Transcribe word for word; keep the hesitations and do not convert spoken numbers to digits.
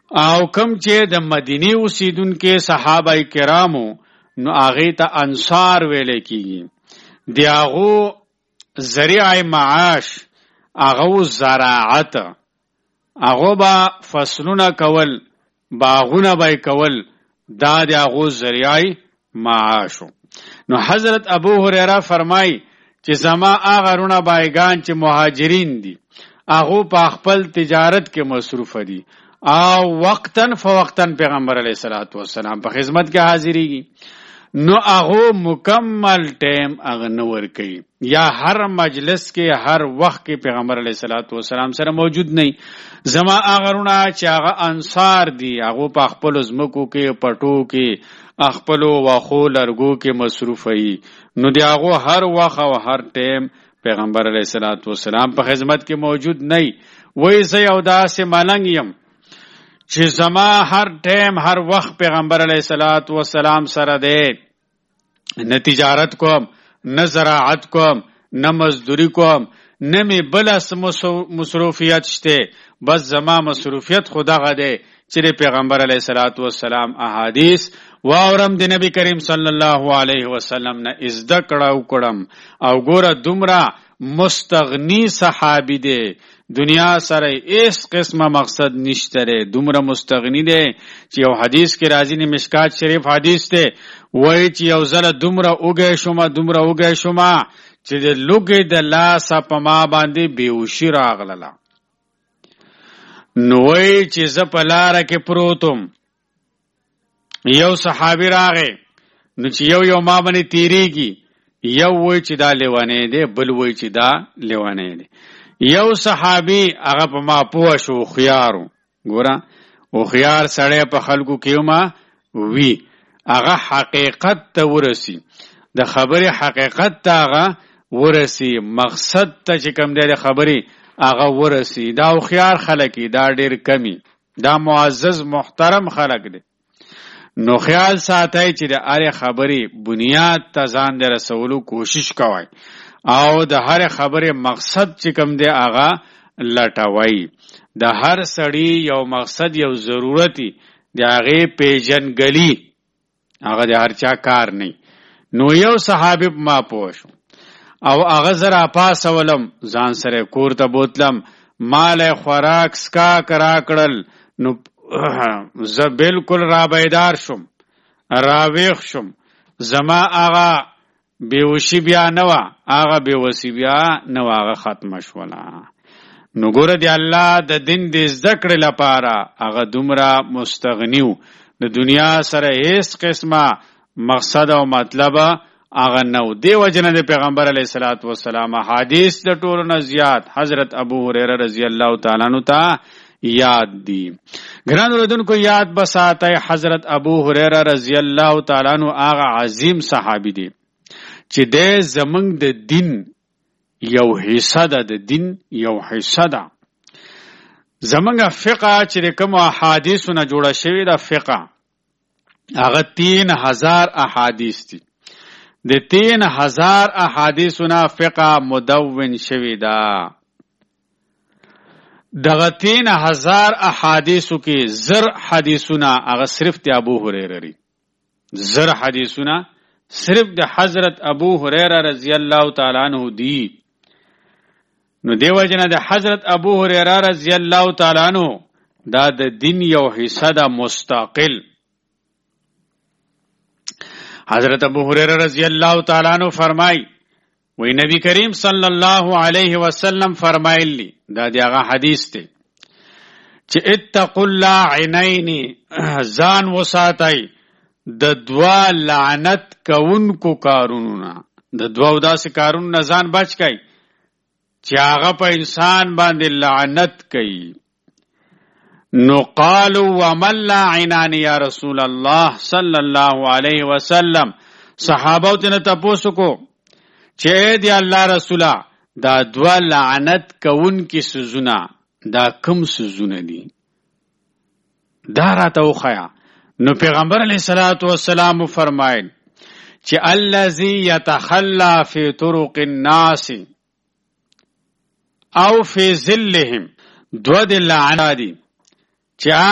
او کم چې د مدینه اوسیدونکو صحابه کرامو نو هغه ته انصار ویل کیږي. دیاغو ذریعه معاش هغه زراعت، هغه با فصلونه کول، باغونه به کول، دا دیاغو ذریعه معاشو. نو حضرت ابو هريره فرمای چې زما هغه رونه بایگان چې مهاجرین دي هغه په خپل تجارت کې مصروف دي او وقتن فوقتن پیغمبر علیه الصلاۃ والسلام په خدمت کې حاضرېږي، نو هغه مکمل ټیم هغه نور کوي یا هر مجلس کې هر وخت کې پیغمبر علیه الصلاۃ والسلام سره موجود نه. زما هغه رونه چې هغه انصار دي هغه په خپل زمکو کې پټو کې خپل واخو لرګو کې مصروف وي، نو دی هغه هر وخت او هر ټیم پیغمبر علیه الصلاۃ والسلام په خدمت کې موجود نه. وای زه یو داسې ملنګ یم چې زما هر ټیم هر وخت پیغمبر علیه الصلاۃ والسلام سره دی، نه تجارت کوم، نه زراعت کوم، نه مزدوری کوم، نه می بل مصروفیت شته، بس زما مصروفیت خدا غده چې پیغمبر علیه الصلاۃ والسلام احادیث واورم د نبی کریم صلی الله علیه وسلم نه ازده کړه کړم. او ګوره دومره مستغنی صحابی دی، دنیا سره ایس قسمه مقصد نشته ری، دومره مستغنی دی چې یو حدیث کې راځي نه مشکات شریف حدیث دی، وای چې یو زله دومره اوګه شوما دومره اوګه شوما چې د لوګي د لاسه په ما باندې بیوشي راغله. نو وای چې ز په لار کې پروتم، یو صحابي راغی نو چې یو یو ما باندې تیریږي، یو وای چې دا لیوانه دی، بل وای چې دا لیوانه دی. یو صحابي هغه په ما پوه شو خيارو، ګوره او خيار سړی په خلکو کې ما وی هغه حقیقت ته ورسی، د خبرې حقیقت ته هغه ورسی، مقصد ته چې کوم دی خبرې هغه ورسی. دا او خيار خلک دا ډیر کمی، دا معزز محترم خلک دي. نو خیال ساتي چې د هر خبرې بنیاد ته ځان د رسولو کوشش کوي او د هر خبرې مقصد چې کوم دی هغه لټوي. د هر سړی یو مقصد یو ضرورتي د هغه پیژنګلی، هغه د هر چا کار نه. نو یو صحابي ما پوښو او هغه زرا پاسولم ځان سره کور ته بوتلم، مال خوراک سکا کرا کړل، نو زه بالکل را بیدار شم، را ویښ شم، زما هغه بیوشی بیا نه وه، هغه بیوسی بیا نه وه، هغه ختمه شوله. نو ګوره د الله د دین د زده کړې لپاره هغه دومره مستغنی و، د دنیا سره هیڅ قسمه مقصد او مطلب هغه نو. دی وجنه د پیغمبر علیه الصلاۃ والسلام حدیث د ټولو نه زیات حضرت ابو هريره رضی الله تعالی عنہ ته یاد دی. ګران اوریدونکو یاد بساته حضرت ابو هريره رضی الله تعالی عنہ هغه عظیم صحابي دی چې د زمنګ د دین یو حصہ ده، د دین یو حصہ ده. زمنګ فقہ چې کوم احادیثونه جوړه شوی ده، فقہ هغه تین هزار احادیث دي. د تین هزار احادیثونه فقہ مدون شوی ده. دغه تین هزار احادیثو کې زر حدیثونه هغه صرف د ابو هريره لري، زر حدیثونه صرف د حضرت ابو هريره رضی الله تعالی عنہ دی. نو دیو جنا د حضرت ابو هريره رضی الله تعالی عنہ دا د دین یو حصہ ده مستقل. حضرت ابو هريره رضی الله تعالی عنہ فرمای وی نبی کریم صلی الله علیه وسلم فرمایلی، دا دیغه حدیث ته چې اتقوا اللاعنین، ځان وساتای د دوا لعنت کوونکو کارونو، د دوا داسې کارونو نه ځان بچ کای چې هغه په انسان باندې لعنت کوي. نو قالوا ومن لاعنان یا رسول الله صلی الله علیه وسلم، صحابه ته تاسو کو چې دی الله رسوله دا دوا لعنت کون کی سوزونه دا کم سوزونه دي، دا راته وخیا. نو پیغمبر علیه الصلاۃ والسلام فرمایل چې الذی یتخلا فی طرق الناس او فی ظلهم، دو د لعنت دي چې